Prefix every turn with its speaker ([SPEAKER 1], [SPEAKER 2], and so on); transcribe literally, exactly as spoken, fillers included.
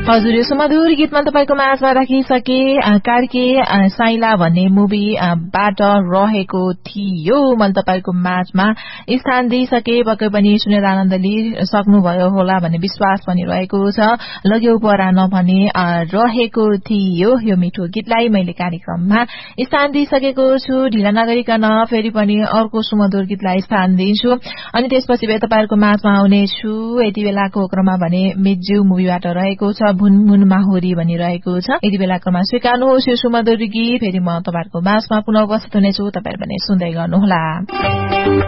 [SPEAKER 1] हजुर यो सुमधुर गीतमा तपाईको माझमा राखिसके कार्के साइला भन्ने मुभीबाट रहेको थियो। मैले तपाईको माझमा स्थान दिइसके, पक्कै पनि सुनेर आनन्द लिइसक्नुभयो होला भन्ने विश्वास पनि रहेको छ। लग्यौ परान भने रहेको थियो यो मिठो गीतलाई मैले कार्यक्रममा स्थान दिइसकेको छु। ढिला नगरिकन फेरि पनि अर्को सुमधुर गीतलाई स्थान दिन्छु अनि त्यसपछि तपाईहरुको माझमा आउनेछु। यति बेलाको क्रममा भने मिज्जु मुभीबाट रहेको छ भुनभुन माहुरी भनिरहेको छ। यति बेला क्रममा स्वीकार्नुहोस् यो सुमधुर गीत। फेरि म तपाईहरुको माझमा पुनः उपस्थित हुनेछु, तपाईहरु पनि सुन्दै गर्नुहोला।